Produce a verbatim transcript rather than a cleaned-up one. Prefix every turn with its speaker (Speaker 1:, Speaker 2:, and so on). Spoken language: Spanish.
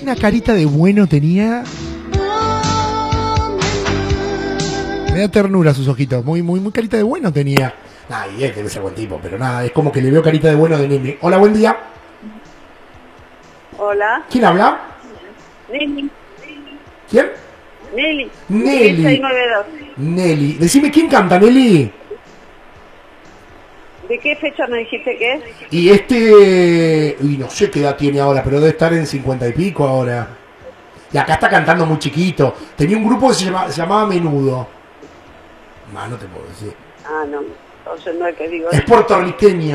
Speaker 1: Una carita de bueno tenía. Me da ternura sus ojitos. Muy, muy, muy carita de bueno tenía. Nah, y él debe ser buen tipo, pero nada, es como que le veo carita de bueno de nene. Hola, buen día.
Speaker 2: Hola.
Speaker 1: ¿Quién habla?
Speaker 2: Nelly.
Speaker 1: ¿Quién?
Speaker 2: Nelly.
Speaker 1: Nelly.
Speaker 2: seis nueve dos.
Speaker 1: Nelly. Decime, ¿quién canta, Nelly?
Speaker 2: ¿De qué fecha me dijiste que es?
Speaker 1: Y este... Uy, no sé qué edad tiene ahora, pero debe estar en cincuenta y pico ahora. Y acá está cantando muy chiquito. Tenía un grupo que se, llama, se llamaba Menudo. Más no te puedo decir.
Speaker 2: Ah, no. Entonces no es que digo.
Speaker 1: Es puertorriqueño.